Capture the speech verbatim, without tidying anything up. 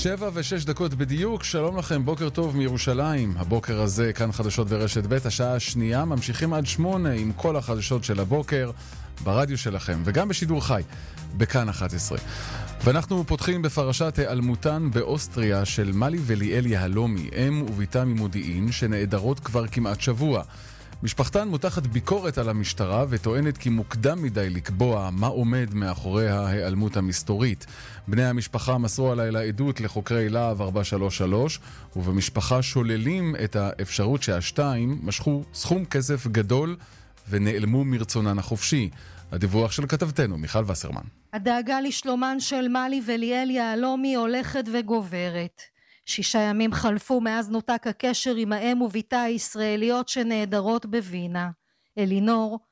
שבע ושש דקות בדיוק, שלום לכם, בוקר טוב מירושלים. הבוקר הזה כאן חדשות ורשת ב', השעה השנייה, ממשיכים עד שמונה עם כל החדשות של הבוקר ברדיו שלכם, וגם בשידור חי, בכאן אחת עשרה. ואנחנו פותחים בפרשת העלמותן באוסטריה של מלי וליאל יהלומי, אם וביתה ממודיעין, שנעדרות כבר כמעט שבוע. משפחתן מותחת ביקורת על המשטרה וטוענת כי מוקדם מדי לקבוע מה עומד מאחורי ההיעלמות המסתורית. בני המשפחה מסרו הלילה עדות לחוקרי להב ארבע שלוש שלוש, ובמשפחה שוללים את האפשרות שהשתיים משכו סכום כסף גדול ונעלמו מרצונן החופשי. הדיווח של כתבתנו מיכל וסרמן. הדאגה לשלומן של מלי וליאל יהלומי הולכת וגוברת. שישה ימים חלפו מאז נותק הקשר עם האם וביתה הישראליות שנעדרות בווינה. אלינור,